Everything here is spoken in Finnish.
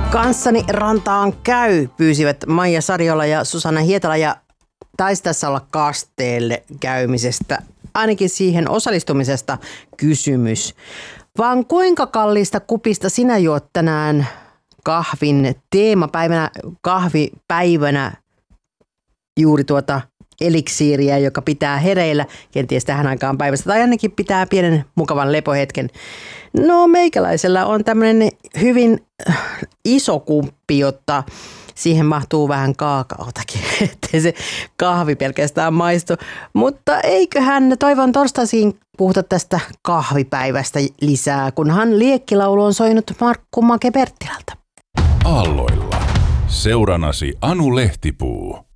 Kanssani rantaan käy, pyysivät Maija Sariola ja Susanna Hietala, ja taisi tässä olla kasteelle käymisestä, ainakin siihen osallistumisesta kysymys. Vaan kuinka kalliista kupista sinä juot tänään kahvin teemapäivänä, kahvipäivänä juuri tuota eliksiiriä, joka pitää hereillä kenties tähän aikaan päivästä, tai ainakin pitää pienen mukavan lepohetken. No meikäläisellä on tämmöinen hyvin iso kumppi, jotta siihen mahtuu vähän kaakaotakin, ettei se kahvi pelkästään maistu. Mutta eiköhän toivon torstaisin puhuta tästä kahvipäivästä lisää, kunhan liekkilaulu on soinut Markku Make Perttilältä. Aalloilla. Seuranasi Anu Lehtipuu.